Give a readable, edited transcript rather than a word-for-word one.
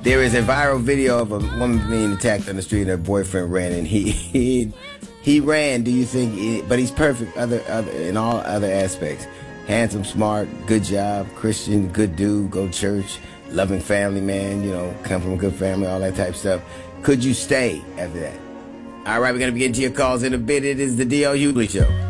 There is a viral video of a woman being attacked on the street and her boyfriend ran, and he ran. Do you think? But he's perfect in all other aspects. Handsome, smart, good job, Christian, good dude, go to church, loving family man. You know, come from a good family, all that type of stuff. Could you stay after that? All right, we're gonna be getting to your calls in a bit. It is the D.L. Hughley Show.